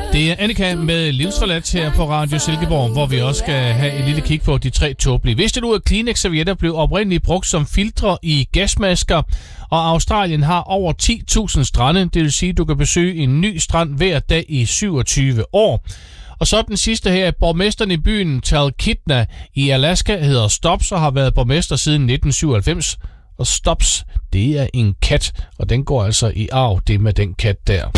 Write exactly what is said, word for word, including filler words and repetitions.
Det er Annika med Livsforladt her på Radio Silkeborg, hvor vi også skal have et lille kig på de tre tåbelige. Vidste du, at Kleenex-servietter blev oprindeligt brugt som filtre i gasmasker, og Australien har over ti tusind strande, det vil sige, at du kan besøge en ny strand hver dag i syvogtyve år. Og så den sidste her, borgmesteren i byen Talkeetna i Alaska hedder Stubbs og har været borgmester siden nitten syvoghalvfems. Og Stubbs, det er en kat, og den går altså i arv, det med den kat der.